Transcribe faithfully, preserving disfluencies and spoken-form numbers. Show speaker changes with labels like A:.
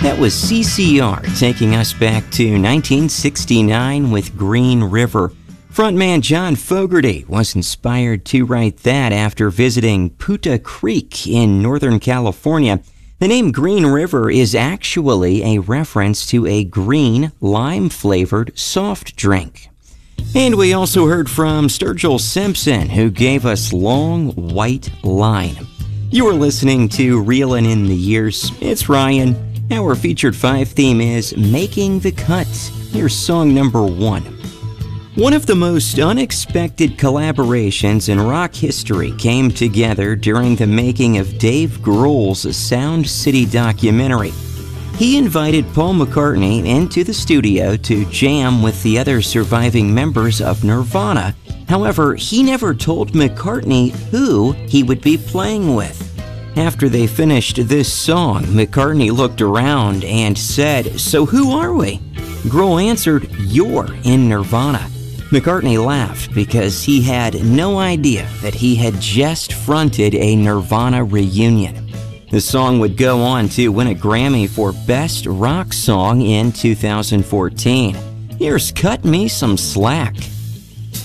A: That was C C R taking us back to nineteen sixty-nine with Green River. Frontman John Fogerty was inspired to write that after visiting Puta Creek in Northern California. The name Green River is actually a reference to a green, lime-flavored soft drink. And we also heard from Sturgill Simpson, who gave us Long White Line. You are listening to Reelin' in the Years. It's Ryan. Our featured five theme is Making the Cut. Here's song number one. One of the most unexpected collaborations in rock history came together during the making of Dave Grohl's Sound City documentary. He invited Paul McCartney into the studio to jam with the other surviving members of Nirvana. However, he never told McCartney who he would be playing with. After they finished this song, McCartney looked around and said, "So who are we?" Grohl answered, "You're in Nirvana." McCartney laughed because he had no idea that he had just fronted a Nirvana reunion. The song would go on to win a Grammy for Best Rock Song in two thousand fourteen. Here's Cut Me Some Slack.